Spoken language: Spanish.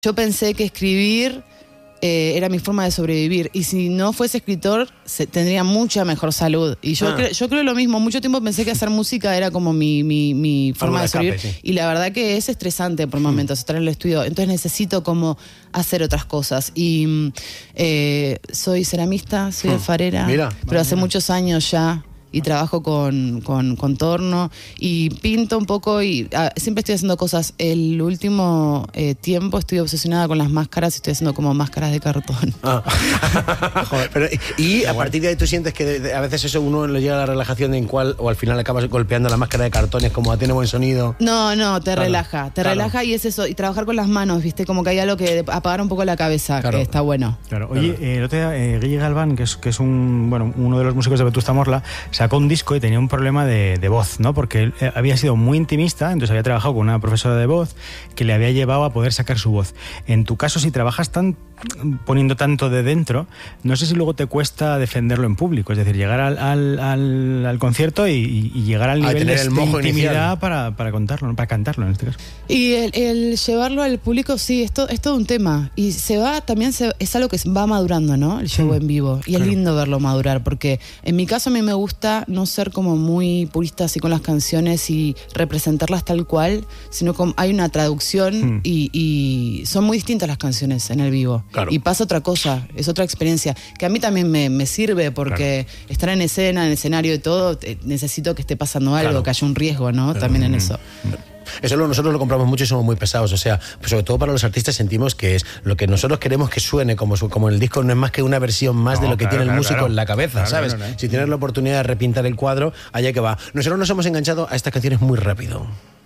Yo pensé que escribir era mi forma de sobrevivir. Y si no fuese escritor, tendría mucha mejor salud. Y yo creo lo mismo. Mucho tiempo pensé que hacer música era como mi forma de sobrevivir. Sí. Y la verdad que es estresante por momentos estar en el estudio. Entonces necesito como hacer otras cosas. Y soy ceramista, soy alfarera. Mira, pero hace muchos años ya. Y trabajo con contorno y pinto un poco y siempre estoy haciendo cosas. El último tiempo estoy obsesionada con las máscaras y estoy haciendo como máscaras de cartón. Joder, pero, y a partir de ahí tú sientes que a veces eso uno le llega a la relajación en cual o al final acabas golpeando la máscara de cartones como tiene buen sonido. No, te relaja y es eso. Y trabajar con las manos, ¿viste? Como que hay algo que apagar un poco la cabeza, que está bueno. Claro. Oye, el otro día Guille Galván, que es uno de los músicos de Vetusta Morla, sacó un disco y tenía un problema de voz, ¿no? Porque él había sido muy intimista, entonces había trabajado con una profesora de voz que le había llevado a poder sacar su voz. En tu caso, si trabajas poniendo tanto de dentro, no sé si luego te cuesta defenderlo en público, es decir, llegar al concierto y llegar al nivel de intimidad para contarlo, ¿no? Para cantarlo en este caso. Y el llevarlo al público, sí, es todo un tema. Y es algo que va madurando, ¿no? El show en vivo. Y es lindo verlo madurar, porque en mi caso a mí me gusta no ser como muy purista así con las canciones y representarlas tal cual, sino como hay una traducción y son muy distintas las canciones en el vivo. Claro. Y pasa otra cosa, es otra experiencia, que a mí también me sirve porque estar en escena, en el escenario y todo, necesito que esté pasando algo, que haya un riesgo, ¿no? También en eso. Eso nosotros lo compramos mucho y somos muy pesados, o sea, pues sobre todo para los artistas sentimos que es lo que nosotros queremos que suene como el disco no es más que una versión más de lo que tiene el músico en la cabeza, ¿sabes? Si tienes la oportunidad de repintar el cuadro, allá que va. Nosotros nos hemos enganchado a estas canciones muy rápido.